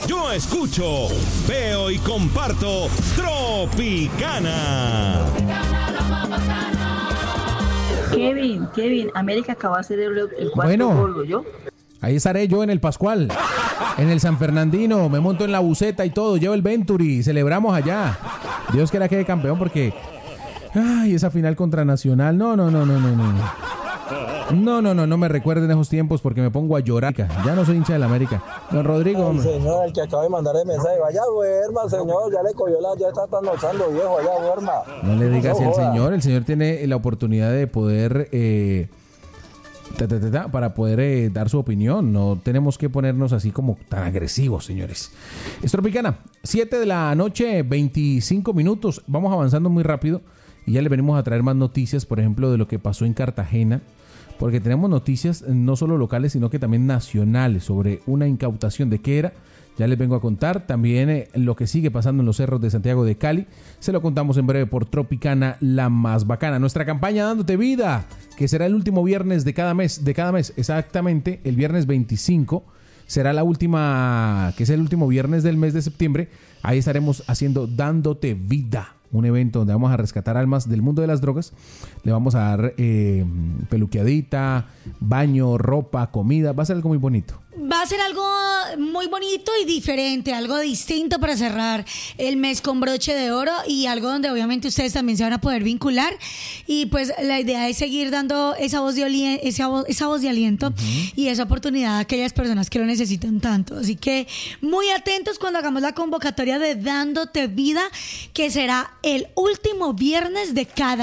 Yo escucho, veo y comparto Tropicana. Kevin, América acaba de hacer el cuarto gol, ¿yo? Ahí estaré yo en el Pascual, en el San Fernandino, me monto en la buceta y todo, llevo el Venturi, celebramos allá. Dios quiera que quede campeón porque... Ay, esa final contra Nacional, no me recuerden esos tiempos porque me pongo a llorar. Ya no soy hincha del América. Don Rodrigo, hombre. Señor, el que acaba de mandar el mensaje, vaya duerma, señor, ya le cogió ya está trasnochando, viejo, allá duerma. No le digas si el señor tiene la oportunidad de poder para poder dar su opinión. No tenemos que ponernos así como tan agresivos, señores. Es Tropicana, 7 de la noche, 25 minutos. Vamos avanzando muy rápido y ya le venimos a traer más noticias, por ejemplo, de lo que pasó en Cartagena, porque tenemos noticias no solo locales, sino que también nacionales sobre una incautación. ¿De qué era? Ya les vengo a contar. También lo que sigue pasando en los cerros de Santiago de Cali. Se lo contamos en breve por Tropicana, la más bacana. Nuestra campaña Dándote Vida, que será el último viernes de cada mes, exactamente, el viernes 25. Será la última, que es el último viernes del mes de septiembre. Ahí estaremos haciendo Dándote Vida, un evento donde vamos a rescatar almas del mundo de las drogas. Le vamos a dar peluqueadita, baño, ropa, comida. Va a ser algo muy bonito. Va a ser algo muy bonito y diferente, algo distinto para cerrar el mes con broche de oro y algo donde obviamente ustedes también se van a poder vincular. Y pues la idea es seguir dando esa voz de aliento y esa oportunidad a aquellas personas que lo necesitan tanto. Así que muy atentos cuando hagamos la convocatoria de Dándote Vida, que será el último viernes de cada